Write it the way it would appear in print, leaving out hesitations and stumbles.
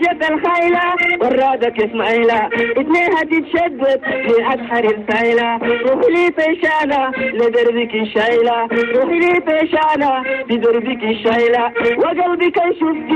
ماشية الخيلة ورادك اسماعيلة اتنينها تتشدد لأسحر السايلة روحي لي طيشانة لدربك الشايلة روحي لي طيشانة لدربك الشايلة وقلبك يشوف